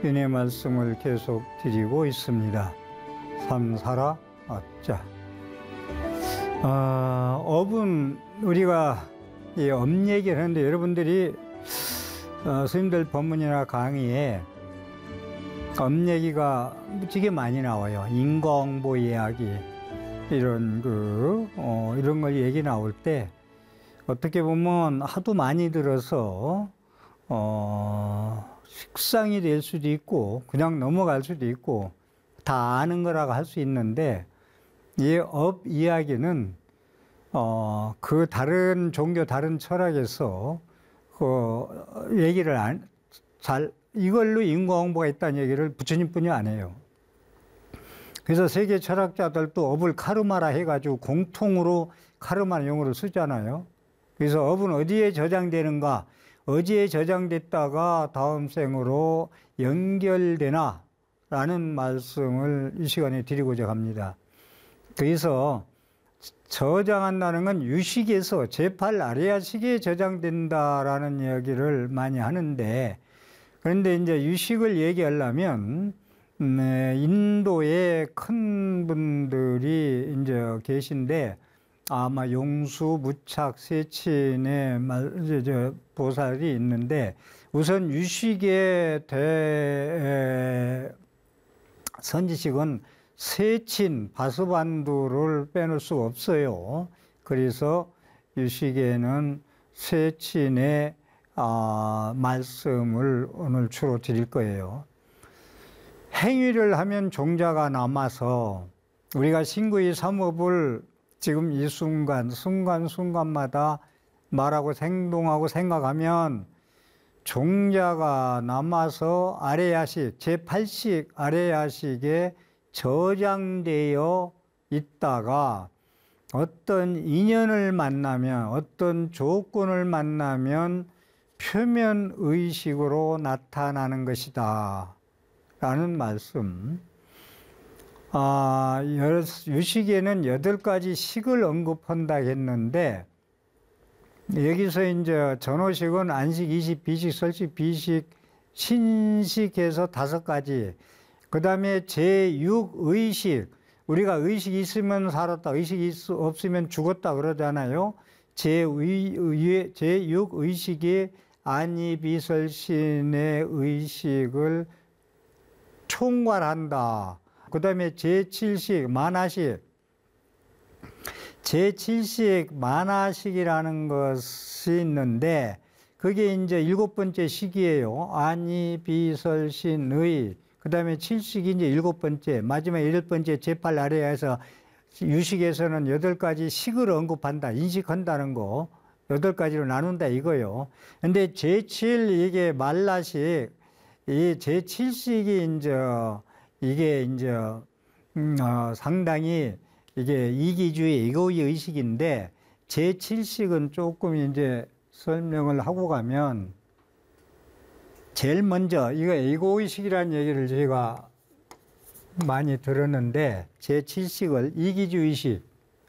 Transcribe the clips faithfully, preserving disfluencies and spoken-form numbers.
은혜 말씀을 계속 드리고 있습니다. 삼사라 어짜. 어, 업은 우리가 이 업 얘기를 하는데 여러분들이 어, 스님들 법문이나 강의에 업 얘기가 무지개 많이 나와요. 인과응보 이야기 이런 그 어, 이런 걸 얘기 나올 때 어떻게 보면 하도 많이 들어서 어, 식상이 될 수도 있고 그냥 넘어갈 수도 있고 다 아는 거라고 할 수 있는데 이 업 이야기는 어, 그 다른 종교 다른 철학에서 그 얘기를 안, 잘 이걸로 인과응보가 있다는 얘기를 부처님뿐이 안 해요. 그래서 세계 철학자들도 업을 카르마라 해가지고 공통으로 카르마는 용어를 쓰잖아요. 그래서 업은 어디에 저장되는가, 어디에 저장됐다가 다음 생으로 연결되나 라는 말씀을 이 시간에 드리고자 합니다. 그래서 저장한다는 건 유식에서 제팔 아레아식에 저장된다라는 이야기를 많이 하는데, 그런데 이제 유식을 얘기하려면 인도의 큰 분들이 이제 계신데 아마 용수, 무착, 세친의 보살이 있는데 우선 유식의 대 선지식은 세친, 바스반두를 빼놓을 수가 없어요. 그래서 유식에는 세친의 아, 말씀을 오늘 주로 드릴 거예요. 행위를 하면 종자가 남아서 우리가 신구의 삼업을 지금 이 순간, 순간순간마다 말하고 행동하고 생각하면 종자가 남아서 아레야식, 제팔식 아레야식에 저장되어 있다가 어떤 인연을 만나면, 어떤 조건을 만나면 표면 의식으로 나타나는 것이다 라는 말씀. 아, 유식에는 여덟 가지 식을 언급한다 했는데 여기서 이제 전호식은 안식, 이식, 비식, 설식, 비식, 신식해서 다섯 가지. 그 다음에 제육 의식. 우리가 의식 있으면 살았다, 의식 없으면 죽었다 그러잖아요. 제의, 제육 의식이 안이비설신의 의식을 총괄한다. 그 다음에 제칠식, 만화식. 제칠식, 만화식이라는 것이 있는데 그게 이제 일곱 번째 식이에요. 안이비설신의. 그 다음에 칠식이 이제 일곱 번째, 마지막 여덟 번째 제팔 아래에서 유식에서는 여덟 가지 식을 언급한다. 인식한다는 거. 여덟 가지로 나눈다 이거요. 근데 제칠, 이게 말라식, 이 제칠식이 이제, 이게 이제, 음, 어, 상당히 이게 이기주의, 이거의 의식인데, 제칠식은 조금 이제 설명을 하고 가면, 제일 먼저, 이거 에고의식이라는 얘기를 제가 많이 들었는데, 제칠식을 이기주의식,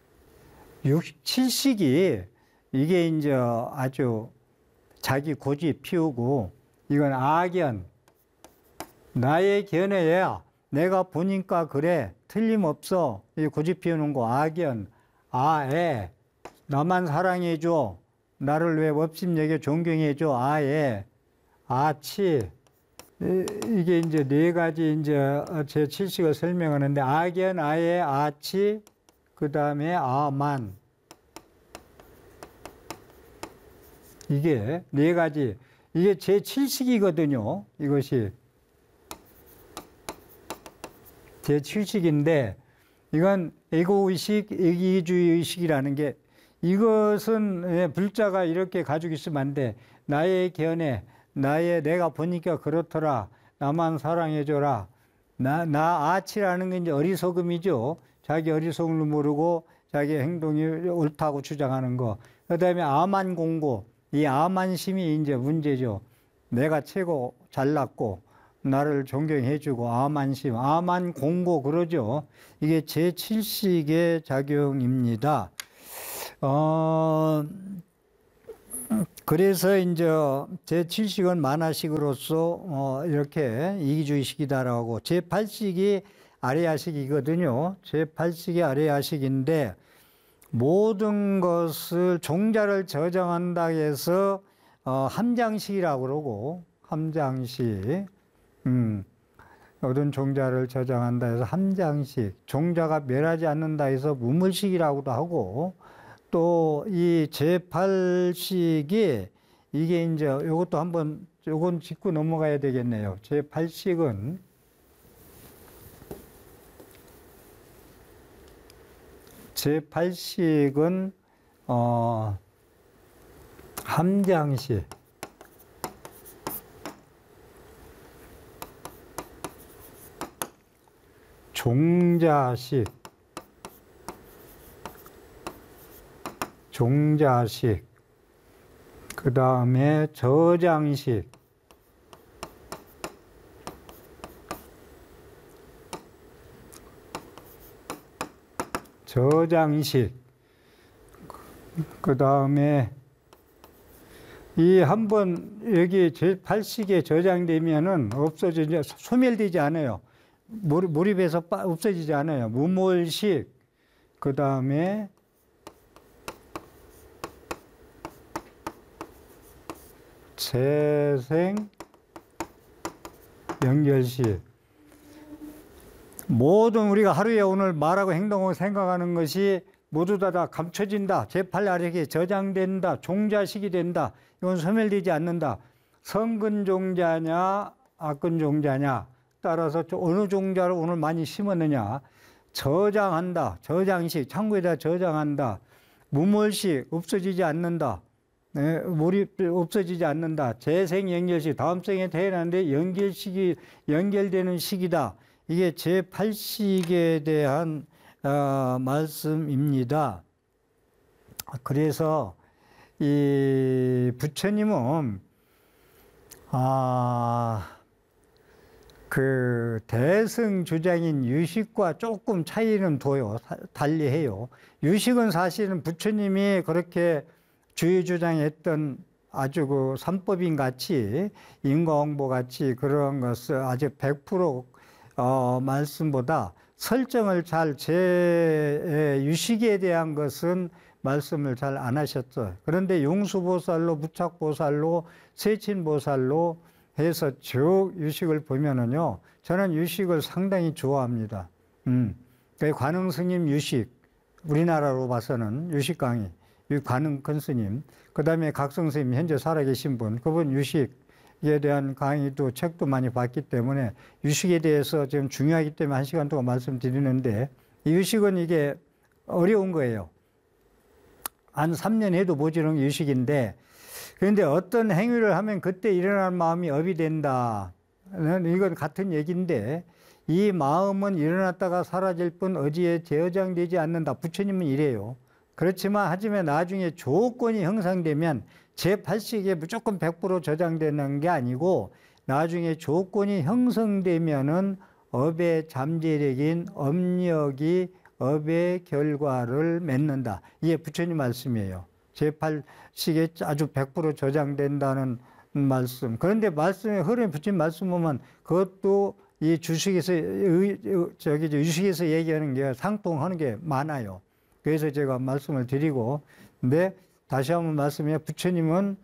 칠식이 이게 이제 아주 자기 고집 피우고, 이건 악연, 나의 견해야, 내가 보니까 그래, 틀림없어, 이 고집 피우는 거 악연, 아애, 나만 사랑해줘, 나를 왜 업심 여겨 존경해줘, 아애, 아치. 이게 이제 네 가지 이제 제 칠식을 설명하는데 악연, 아예, 아치, 그 다음에 아만. 이게 네 가지. 이게 제 칠식이거든요. 이것이. 제 칠식인데 이건 에고의식, 이기주의의식이라는 게 이것은 불자가 이렇게 가지고 있으면 안 돼. 나의 견해, 나의 내가 보니까 그렇더라. 나만 사랑해줘라. 나, 나 아치라는 게 이제 어리석음이죠. 자기 어리석음을 모르고 자기 행동이 옳다고 주장하는 거. 그 다음에 아만 공고. 이 아만심이 이제 문제죠. 내가 최고 잘났고 나를 존경해주고 아만심, 아만 공고 그러죠. 이게 제칠식의 작용입니다. 어, 그래서 이제 제칠 식은 만화식으로서 어 이렇게 이기주의식이다라고, 제팔 식이 아레아식이거든요. 제팔 식이 아레아식인데 모든 것을 종자를 저장한다 해서 어 함장식이라고 그러고, 함장식. 음. 모든 종자를 저장한다 해서 함장식, 종자가 멸하지 않는다 해서 무물식이라고도 하고, 또 이 제팔 식이 이게 이제 요것도 한번 요건 짚고 넘어가야 되겠네요. 제팔 식은 제팔 식은 어 함장식, 종자식, 종자식, 그 다음에 저장식, 저장식, 그 다음에 이 한번 여기 제팔 식에 저장되면은 없어지지, 소멸되지 않아요. 몰입해서 없어지지 않아요. 무몰식, 그 다음에 재생 연결식. 모든 우리가 하루에 오늘 말하고 행동하고 생각하는 것이 모두 다, 다 감춰진다. 제팔 아래에 저장된다. 종자식이 된다. 이건 소멸되지 않는다. 성근 종자냐 악근 종자냐 따라서 어느 종자를 오늘 많이 심었느냐. 저장한다. 저장식, 창고에다 저장한다. 무몰식, 없어지지 않는다. 네, 몰입 없어지지 않는다. 재생 연결식, 다음 생에 태어나는데 연결식이 연결되는 식이다. 이게 제팔 식에 대한 어, 말씀입니다. 그래서 이 부처님은 아, 그 대승 주장인 유식과 조금 차이는 둬요. 달리해요. 유식은 사실은 부처님이 그렇게 주의 주장했던 아주 그 삼법인 같이, 인과응보 같이 그런 것을 아주 백 퍼센트 어, 말씀보다 설정을 잘, 제 유식에 대한 것은 말씀을 잘 안 하셨어요. 그런데 용수보살로, 부착보살로, 세친보살로 해서 쭉 유식을 보면은요, 저는 유식을 상당히 좋아합니다. 음, 관흥스님 유식, 우리나라로 봐서는 유식 강의, 관흥 큰 스님, 그 다음에 각성스님 현재 살아계신 분, 그분 유식에 대한 강의도 책도 많이 봤기 때문에 유식에 대해서 지금 중요하기 때문에 한 시간 동안 말씀드리는데, 이 유식은 이게 어려운 거예요. 한 삼 년 해도 모자른 유식인데, 그런데 어떤 행위를 하면 그때 일어나는 마음이 업이 된다. 이건 같은 얘기인데, 이 마음은 일어났다가 사라질 뿐 어디에 저장되지 않는다. 부처님은 이래요. 그렇지만 하지만 나중에 조건이 형성되면 제팔 식에 무조건 백 퍼센트 저장되는 게 아니고, 나중에 조건이 형성되면은 업의 잠재력인 업력이 업의 결과를 맺는다. 이게 부처님 말씀이에요. 제팔 식에 아주 백 퍼센트 저장된다는 말씀. 그런데 말씀의 흐름에 부처님 말씀 보면 그것도 이 주식에서, 저기 유식에서 얘기하는 게 상통하는 게 많아요. 그래서 제가 말씀을 드리고, 근데 다시 한번 말씀해, 부처님은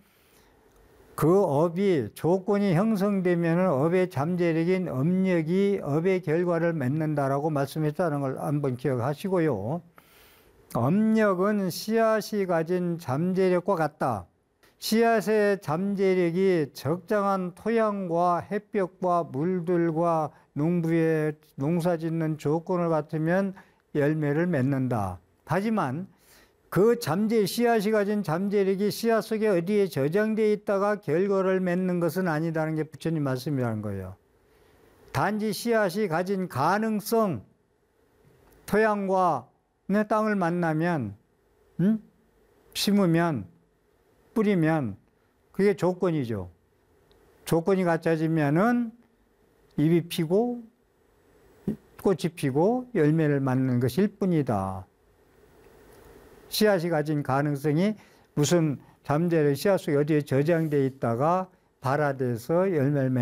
그 업이 조건이 형성되면 업의 잠재력인 업력이 업의 결과를 맺는다라고 말씀했다는 걸 한번 기억하시고요. 업력은 씨앗이 가진 잠재력과 같다. 씨앗의 잠재력이 적정한 토양과 햇볕과 물들과 농부의 농사 짓는 조건을 갖으면 열매를 맺는다. 하지만 그 잠재, 씨앗이 가진 잠재력이 씨앗 속에 어디에 저장되어 있다가 결과를 맺는 것은 아니다는 게 부처님 말씀이라는 거예요. 단지 씨앗이 가진 가능성, 토양과 내 땅을 만나면, 음? 심으면, 뿌리면, 그게 조건이죠. 조건이 갖춰지면은 잎이 피고, 꽃이 피고, 열매를 맺는 것일 뿐이다. 씨앗이 가진 가능성이 무슨 잠재력 씨앗 속에 어디에 저장돼 있다가 발화돼서 열매를 맺는